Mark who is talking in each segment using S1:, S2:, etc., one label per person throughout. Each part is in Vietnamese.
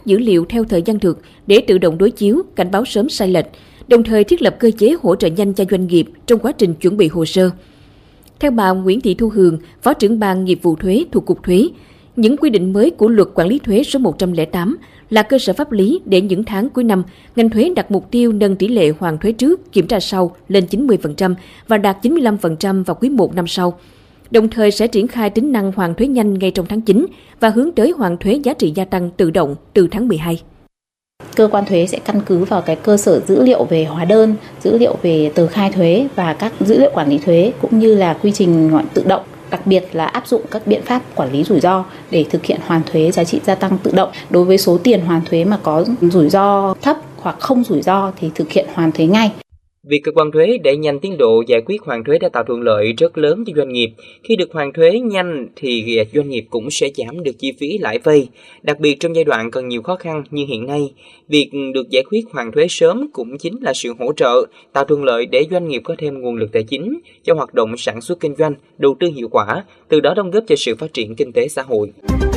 S1: thác dữ liệu theo thời gian thực để tự động đối chiếu, cảnh báo sớm sai lệch, đồng thời thiết lập cơ chế hỗ trợ nhanh cho doanh nghiệp trong quá trình chuẩn bị hồ sơ. Theo bà Nguyễn Thị Thu Hường, Phó trưởng ban nghiệp vụ thuế thuộc Cục Thuế, những quy định mới của Luật Quản lý thuế số 108 là cơ sở pháp lý để những tháng cuối năm, ngành thuế đặt mục tiêu nâng tỷ lệ hoàn thuế trước, kiểm tra sau lên 90% và đạt 95% vào quý 1 năm sau. Đồng thời sẽ triển khai tính năng hoàn thuế nhanh ngay trong tháng 9 và hướng tới hoàn thuế giá trị gia tăng tự động từ tháng 12.
S2: Cơ quan thuế sẽ căn cứ vào cái cơ sở dữ liệu về hóa đơn, dữ liệu về tờ khai thuế và các dữ liệu quản lý thuế cũng như là quy trình tự động, đặc biệt là áp dụng các biện pháp quản lý rủi ro để thực hiện hoàn thuế giá trị gia tăng tự động. Đối với số tiền hoàn thuế mà có rủi ro thấp hoặc không rủi ro thì thực hiện hoàn thuế ngay.
S3: Việc cơ quan thuế đẩy nhanh tiến độ giải quyết hoàn thuế đã tạo thuận lợi rất lớn cho doanh nghiệp. Khi được hoàn thuế nhanh thì doanh nghiệp cũng sẽ giảm được chi phí lãi vay. Đặc biệt trong giai đoạn còn nhiều khó khăn như hiện nay, việc được giải quyết hoàn thuế sớm cũng chính là sự hỗ trợ, tạo thuận lợi để doanh nghiệp có thêm nguồn lực tài chính cho hoạt động sản xuất kinh doanh, đầu tư hiệu quả, từ đó đóng góp cho sự phát triển kinh tế xã hội.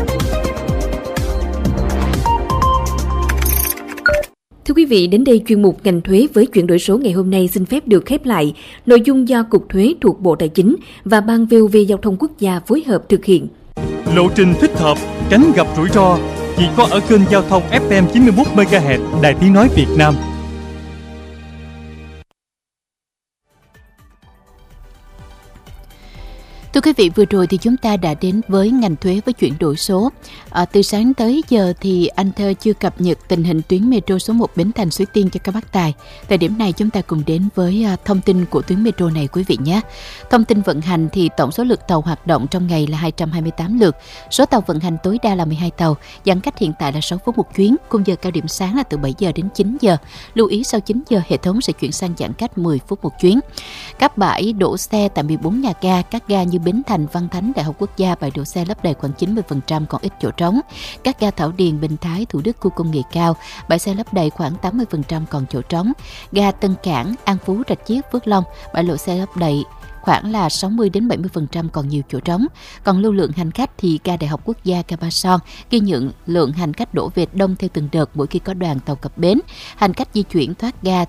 S1: Thưa quý vị, đến đây chuyên mục ngành thuế với chuyển đổi số ngày hôm nay xin phép được khép lại. Nội dung do Cục Thuế thuộc Bộ Tài chính và Ban VOV Giao thông Quốc gia phối hợp thực hiện.
S4: Lộ trình thích hợp, tránh gặp rủi ro chỉ có ở kênh giao thông FM 91 MHz Đài Tiếng nói Việt Nam.
S5: Thưa quý vị, vừa rồi thì chúng ta đã đến với ngành thuế với chuyển đổi số. Từ sáng tới giờ thì anh Thơ chưa cập nhật tình hình tuyến metro số 1 Bến Thành Suối Tiên cho các bác tài. Thời điểm này chúng ta cùng đến với thông tin của tuyến metro này quý vị nhé. Thông tin vận hành thì tổng số lượt tàu hoạt động trong ngày là 228 lượt. Số tàu vận hành tối đa là 12 tàu. Giãn cách hiện tại là 6 phút một chuyến. Khung giờ cao điểm sáng là từ 7 giờ đến 9 giờ. Lưu ý sau 9 giờ hệ thống sẽ chuyển sang giãn cách 10 phút một chuyến. Các bãi đổ xe tại 14 nhà ga, các ga như Bến Thành, Văn Thánh, Đại học Quốc gia, bãi đỗ xe lấp đầy khoảng 90%, còn ít chỗ trống. Các ga Thảo Điền, Bình Thái, Thủ Đức, khu công nghệ cao, bãi xe lấp đầy khoảng 80%, còn chỗ trống. Ga Tân Cảng, An Phú, Rạch Chiếc, Phước Long, bãi đỗ xe lấp đầy khoảng là 60 đến 70%, còn nhiều chỗ trống. Còn lưu lượng hành khách thì ga Đại học Quốc gia, ga Ba Son ghi nhận lượng hành khách đổ về đông theo từng đợt mỗi khi có đoàn tàu cập bến. Hành khách di chuyển thoát ga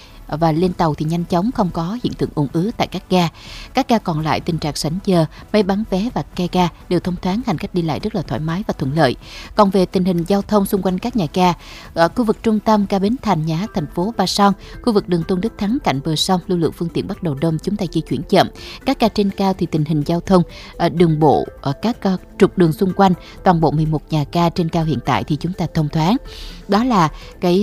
S5: và lên tàu thì nhanh chóng, không có hiện tượng ùn ứ tại các ga. Các ga còn lại tình trạng sảnh giờ, máy bán vé và ke ga đều thông thoáng, hành khách đi lại rất là thoải mái và thuận lợi. Còn về tình hình giao thông xung quanh các nhà ga, ở khu vực trung tâm ga Bến Thành, nhà hát thành phố Ba Son, khu vực đường Tôn Đức Thắng cạnh bờ sông, lưu lượng phương tiện bắt đầu đông, chúng ta di chuyển chậm. Các ga trên cao thì tình hình giao thông đường bộ ở các trục đường xung quanh toàn bộ 11 nhà ga trên cao hiện tại thì chúng ta thông thoáng. Đó là cái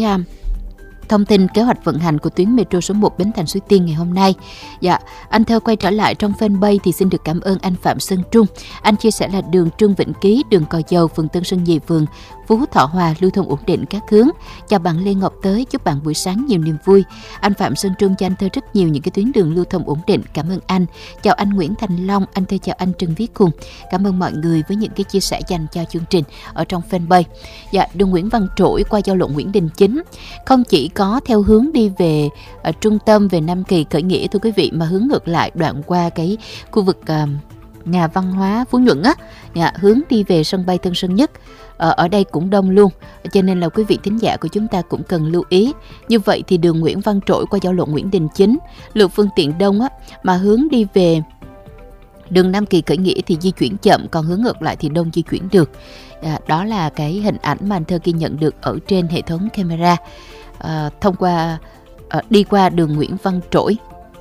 S5: thông tin kế hoạch vận hành của tuyến metro số 1 Bến Thành Suối Tiên ngày hôm nay. Dạ, anh Thơ quay trở lại trong fanpage thì xin được cảm ơn anh Phạm Sơn Trung. Anh chia sẻ là đường Trương Vĩnh Ký, đường Cò Dầu, phường Tân Sơn Nhì, phường Phú Thọ Hòa lưu thông ổn định các hướng. Chào bạn Lê Ngọc Tới, chúc bạn buổi sáng nhiều niềm vui. Anh Phạm Sơn Trung cho anh Thơ rất nhiều những cái tuyến đường lưu thông ổn định. Cảm ơn anh. Chào anh Nguyễn Thành Long, anh Thơ chào anh Trần Viết Hùng. Cảm ơn mọi người với những cái chia sẻ dành cho chương trình ở trong fanpage. Dạ, đường Nguyễn Văn Trỗi qua giao lộ Nguyễn Đình Chính không chỉ có theo hướng đi về trung tâm, về Nam Kỳ, Khởi Nghĩa thưa quý vị, mà hướng ngược lại đoạn qua cái khu vực nhà văn hóa Phú Nhuận á, hướng đi về sân bay Tân Sơn Nhất. Ở đây cũng đông luôn, cho nên là quý vị thính giả của chúng ta cũng cần lưu ý. Như vậy thì đường Nguyễn Văn Trỗi qua giao lộ Nguyễn Đình Chính, lượng phương tiện đông á, mà hướng đi về đường Nam Kỳ, Khởi Nghĩa thì di chuyển chậm, còn hướng ngược lại thì đông di chuyển được. Đó là cái hình ảnh mà anh Thơ ghi nhận được ở trên hệ thống camera thông qua đi qua đường Nguyễn Văn Trỗi.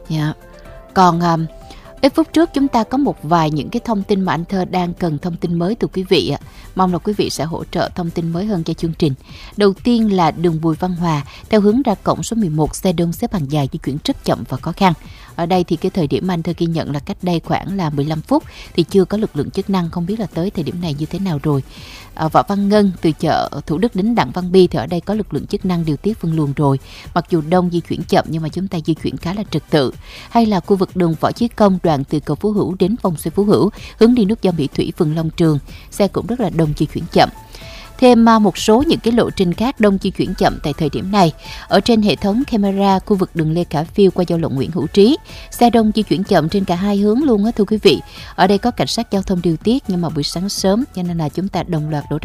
S5: Còn ít phút trước chúng ta có một vài những cái thông tin mà anh Thơ đang cần thông tin mới từ quý vị ạ. Mong là quý vị sẽ hỗ trợ thông tin mới hơn cho chương trình. Đầu tiên là đường Bùi Văn Hòa theo hướng ra cổng số 11, xe đông xếp hàng dài di chuyển rất chậm và khó khăn. Ở đây thì cái thời điểm anh Thơ ghi nhận là cách đây khoảng là 15 phút thì chưa có lực lượng chức năng, không biết là tới thời điểm này như thế nào rồi. Võ Văn Ngân từ chợ Thủ Đức đến Đặng Văn Bi thì ở đây có lực lượng chức năng điều tiết phân luồng rồi. Mặc dù đông di chuyển chậm nhưng mà chúng ta di chuyển khá là trật tự. Hay là khu vực đường Võ Chí Công đoạn từ cầu Phú Hữu đến vòng xoay Phú Hữu hướng đi nút giao Mỹ Thủy, phường Long Trường, xe cũng rất là đông di chuyển chậm. Thêm một số những cái lộ trình khác đông di chuyển chậm tại thời điểm này. Ở trên hệ thống camera khu vực đường Lê Khả Phiêu qua giao lộ Nguyễn Hữu Trí, xe đông di chuyển chậm trên cả hai hướng luôn á thưa quý vị. Ở đây có cảnh sát giao thông điều tiết nhưng mà buổi sáng sớm cho nên là chúng ta đồng loạt đổ